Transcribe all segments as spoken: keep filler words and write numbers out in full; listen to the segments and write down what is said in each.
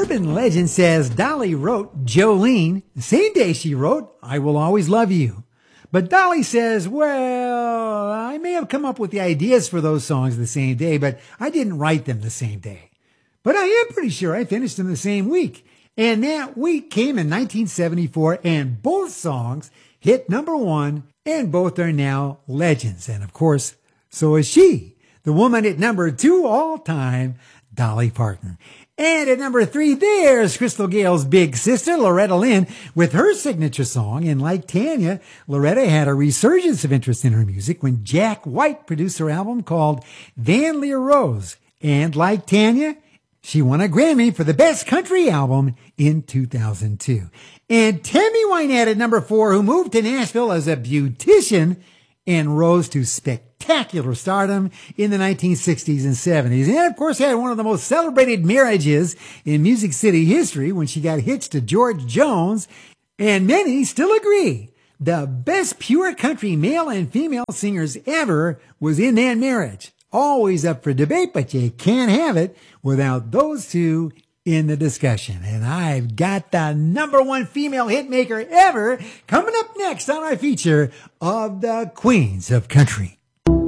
urban legend says Dolly wrote Jolene the same day she wrote I Will Always Love You. But Dolly says, well, I may have come up with the ideas for those songs the same day, but I didn't write them the same day. But I am pretty sure I finished them the same week. And that week came in nineteen seventy-four, and both songs hit number one, and both are now legends. And of course, so is she, the woman at number two all time, Dolly Parton. And at number three, there's Crystal Gayle's big sister, Loretta Lynn, with her signature song. And like Tanya, Loretta had a resurgence of interest in her music when Jack White produced her album called Van Lear Rose. And like Tanya, she won a Grammy for the best country album in two thousand two. And Tammy Wynette at number four, who moved to Nashville as a beautician and rose to spectacular stardom in the nineteen sixties and seventies. And of course had one of the most celebrated marriages in Music City history when she got hitched to George Jones. And many still agree the best pure country male and female singers ever was in that marriage. Always up for debate, but you can't have it without those two in the discussion. And I've got the number one female hit maker ever coming up next on our feature of the Queens of Country.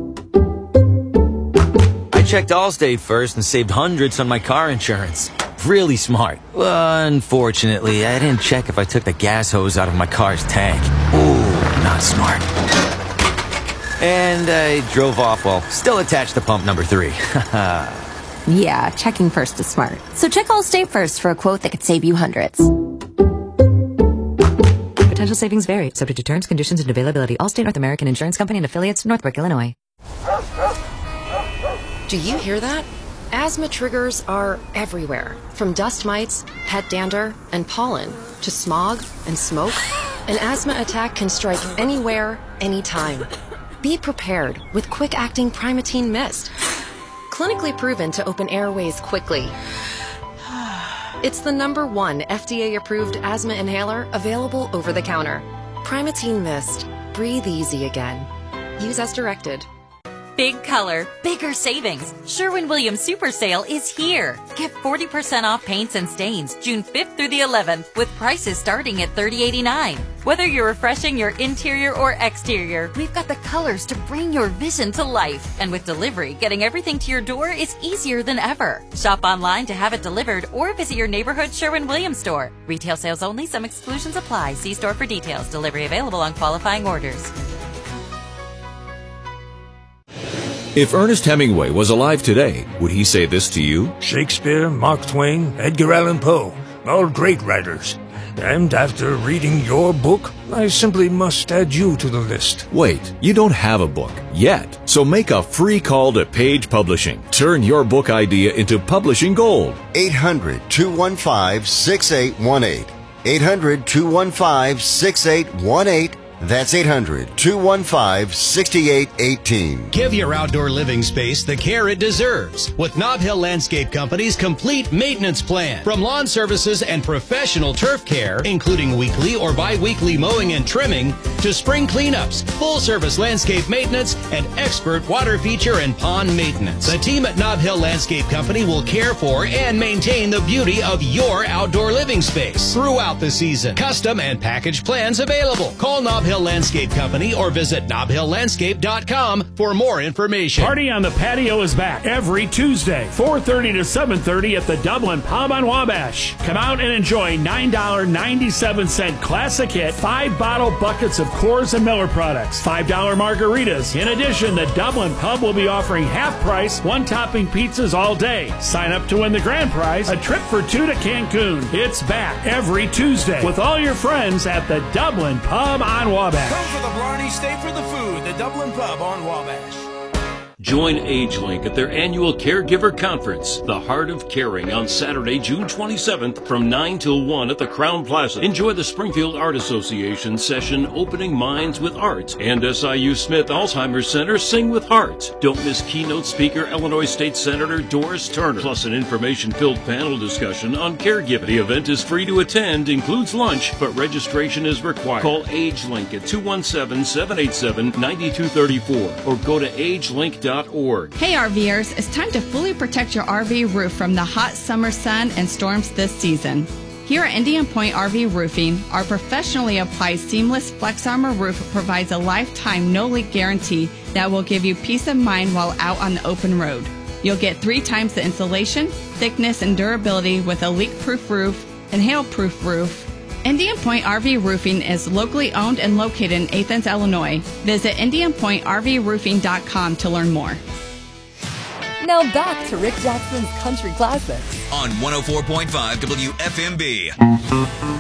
I checked Allstate first and saved hundreds on my car insurance. Really smart. Well, unfortunately, I didn't check if I took the gas hose out of my car's tank. Ooh, not smart. And I drove off while still attached to pump number three. Yeah, checking first is smart. So check Allstate first for a quote that could save you hundreds. Potential savings vary, subject to terms, conditions, and availability. Allstate North American Insurance Company and affiliates, Northbrook, Illinois. Do you hear that? Asthma triggers are everywhere. From dust mites, pet dander, and pollen, to smog and smoke. An asthma attack can strike anywhere, anytime. Be prepared with quick-acting Primatene Mist. Clinically proven to open airways quickly. It's the number one F D A-approved asthma inhaler available over the counter. Primatene Mist. Breathe easy again. Use as directed. Big color, bigger savings. Sherwin-Williams Super Sale is here. Get forty percent off paints and stains June fifth through the eleventh with prices starting at thirty eighty-nine. Whether you're refreshing your interior or exterior, we've got the colors to bring your vision to life. And with delivery, getting everything to your door is easier than ever. Shop online to have it delivered or visit your neighborhood Sherwin-Williams store. Retail sales only. Some exclusions apply. See store for details. Delivery available on qualifying orders. If Ernest Hemingway was alive today, would he say this to you? Shakespeare, Mark Twain, Edgar Allan Poe, all great writers. And after reading your book, I simply must add you to the list. Wait, you don't have a book yet. So make a free call to Page Publishing. Turn your book idea into publishing gold. eight hundred, two one five, six eight one eight. eight hundred, two one five, six eight one eight. That's eight hundred, two one five, six eight one eight. Give your outdoor living space the care it deserves with Nob Hill Landscape Company's complete maintenance plan. From lawn services and professional turf care, including weekly or bi-weekly mowing and trimming, to spring cleanups, full-service landscape maintenance, and expert water feature and pond maintenance. The team at Nob Hill Landscape Company will care for and maintain the beauty of your outdoor living space throughout the season. Custom and package plans available. Call Nob Hill Landscape Company or visit nob hill landscape dot com for more information. Party on the Patio is back every Tuesday, four thirty to seven thirty at the Dublin Pub on Wabash. Come out and enjoy nine dollars and ninety-seven cents classic hit, five bottle buckets of Coors and Miller products, five dollars margaritas. In addition, the Dublin Pub will be offering half price, one topping pizzas all day. Sign up to win the grand prize, a trip for two to Cancun. It's back every Tuesday with all your friends at the Dublin Pub on Wabash. Come for the Blarney, stay for the food. The Dublin Pub on Wabash. Join AgeLink at their annual Caregiver Conference, The Heart of Caring, on Saturday, June twenty-seventh from nine till one at the Crown Plaza. Enjoy the Springfield Art Association session, Opening Minds with Art, and S I U Smith Alzheimer's Center, Sing with Heart. Don't miss keynote speaker Illinois State Senator Doris Turner, plus an information-filled panel discussion on caregiving. The event is free to attend, includes lunch, but registration is required. Call AgeLink at two one seven, seven eight seven, nine two three four or go to age link dot dot org. Hey RVers, it's time to fully protect your R V roof from the hot summer sun and storms this season. Here at Indian Point R V Roofing, our professionally applied seamless Flex Armor roof provides a lifetime no-leak guarantee that will give you peace of mind while out on the open road. You'll get three times the insulation, thickness, and durability with a leak-proof roof and hail-proof roof. Indian Point R V Roofing is locally owned and located in Athens, Illinois. Visit indian point r v roofing dot com to learn more. Now back to Rick Jackson's Country Classics on one oh four point five W F M B.